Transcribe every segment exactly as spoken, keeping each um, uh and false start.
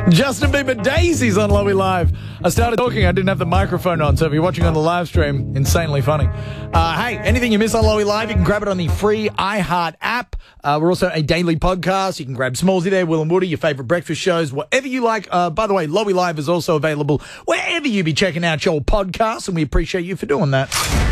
Justin Bieber Daisies on Lowy Live. I started talking, I didn't have the microphone on, so if you're watching on the live stream, insanely funny. Uh, hey, anything you miss on Lowy Live, you can grab it on the free iHeart app. Uh, we're also a daily podcast. You can grab Smallsy there, Will and Woody, your favourite breakfast shows, whatever you like. Uh, by the way, Lowy Live is also available wherever you be checking out your podcasts, and we appreciate you for doing that.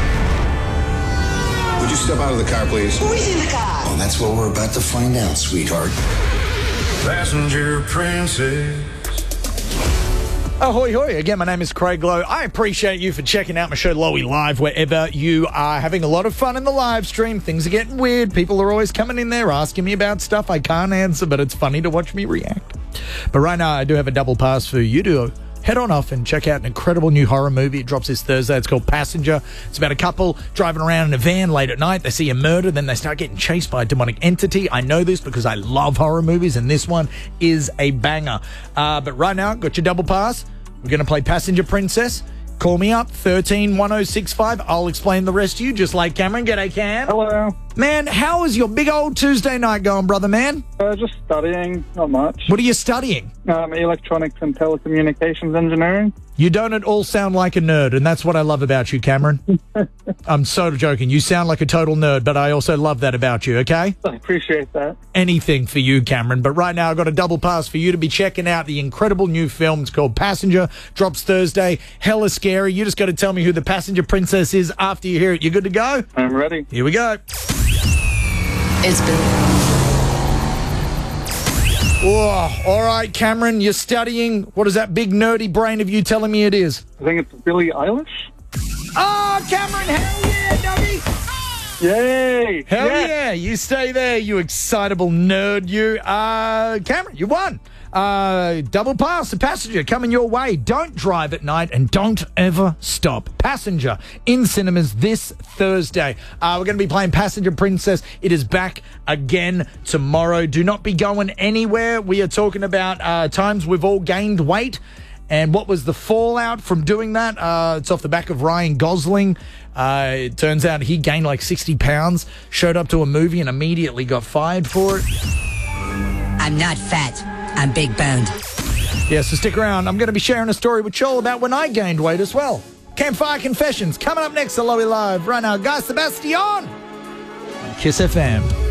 Would you step out of the car, please? Who's in the car? Oh, that's what we're about to find out, sweetheart. Passenger princess. Ahoy, hoy. Again, my name is Craig Lowe. I appreciate you for checking out my show, Lowy Live, wherever you are having a lot of fun in the live stream. Things are getting weird. People are always coming in there asking me about stuff I can't answer, but it's funny to watch me react. But right now, I do have a double pass for you to head on off and check out an incredible new horror movie. It drops this Thursday. It's called Passenger. It's about a couple driving around in a van late at night. They see a murder, then they start getting chased by a demonic entity. I know this because I love horror movies, and this one is a banger. Uh, but right now, got your double pass. We're going to play Passenger Princess. Call me up, one three one oh six five. I'll explain the rest to you, just like Cameron. G'day, Cam. Hello. Man, how is your big old Tuesday night going, brother man? Uh, just studying, not much. What are you studying? Um, electronics and telecommunications engineering. You don't at all sound like a nerd, and that's what I love about you, Cameron. I'm so joking. You sound like a total nerd, but I also love that about you, okay? I appreciate that. Anything for you, Cameron. But right now, I've got a double pass for you to be checking out the incredible new film. It's called Passenger. Drops Thursday. Hella scary. You just got to tell me who the Passenger Princess is after you hear it. You good to go? I'm ready. Here we go. It's been... Oh, all right, Cameron, you're studying. What is that big nerdy brain of you telling me it is? I think it's Billie Eilish. Oh, Cameron, hell yeah, dummy. Yay! Hell yeah. yeah. You stay there, you excitable nerd, you. Uh, Cameron, you won. Uh, double pass, the Passenger coming your way. Don't drive at night and don't ever stop. Passenger in cinemas this Thursday. Uh, we're going to be playing Passenger Princess. It is back again tomorrow. Do not be going anywhere. We are talking about uh, times we've all gained weight and what was the fallout from doing that. Uh, it's off the back of Ryan Gosling. Uh, it turns out he gained like sixty pounds, showed up to a movie and immediately got fired for it. I'm not fat. I'm big boned. Yeah, so stick around. I'm going to be sharing a story with Joel about when I gained weight as well. Campfire Confessions coming up next to Lowy Live. Right now, Guy Sebastian on Kiss F M.